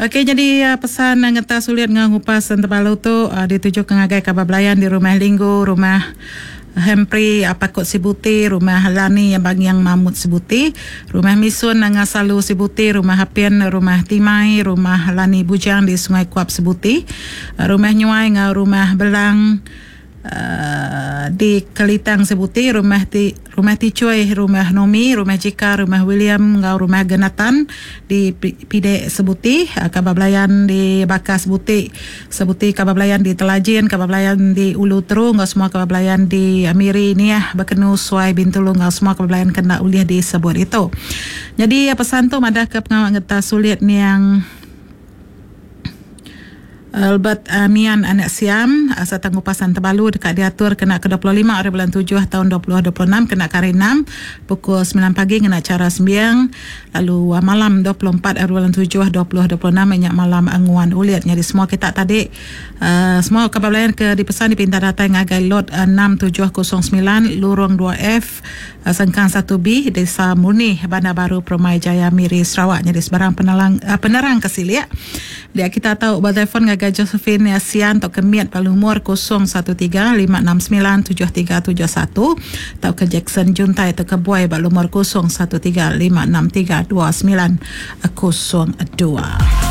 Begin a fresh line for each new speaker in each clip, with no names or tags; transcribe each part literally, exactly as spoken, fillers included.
Okey, jadi uh, pesan ngeta sulit ngupas Tebalu tu uh, dituju ke ngagai kabablayan di rumah Linggo, rumah Hempri Apakot Sibuti, rumah Lani yang bagi yang Mamut Sibuti, rumah Misun Ngasalu Sibuti, rumah Hapian, rumah Timai, rumah Lani Bujang di Sungai Kuap Sibuti, uh, rumah Nyuai ngau rumah Belang Uh, di Kelitang Sibuti, rumah ti rumah Ticuai, rumah Nomi, rumah Jika, rumah William ngau rumah Genatan di Pide Sebuti, uh, Kabablayan di Baka Sebuti, Sebuti Kabablayan di Telajin, Kabablayan di Ulu Teru, ngau semua Kabablayan di Amiri Niah, Bekenu Suai Bintulu, ngau semua Kabablayan kena uliah di sebut itu. Jadi pesan tu madah ke pengawak ngeta sulit ni yang Albert Amian anak Siam asal Tanggupasan Tebalu dekat diatur kena ke dua puluh lima hari bulan tujuh tahun dua ribu dua puluh enam, kena kari enam pukul sembilan pagi kena cara sembiang, lalu malam dua puluh empat hari bulan tujuh dua ribu dua puluh enam minyak malam anguan uliat. Jadi semua kita tadi uh, semua kabablayan ke dipesan di pintar data yang agai lot uh, enam tujuh kosong sembilan lorong dua F uh, Sengkang satu B Desa Murni Bandar Baru Permai Jaya Miri Sarawak. Jadi sebarang penerang uh, penerang kesilia dia kita tahu ber telefon ngagai Josephine Asian atau kemiat palumur kosong satu tiga lima enam sembilan tujuh tiga tujuh satu atau ke Jackson Juntai atau ke Buai palumur kosong satu tiga lima enam tiga dua sembilan kosong dua.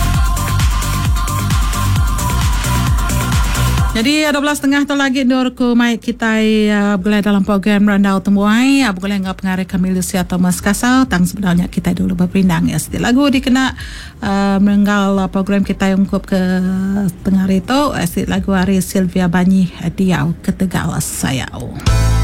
Jadi dua belas setengah tu lagi dor ku mai kita uh, boleh dalam program Randau Temuai uh, boleh ngap pengarih kami Lucia Thomas Kasau tang sebenarnya kita dulu berpindang ya setiap lagu dikena uh, menenggal uh, program kita yang kup ke tengah itu uh, setiap lagu hari Sylvia Banyi uh, Diau ke Tegal Sayau.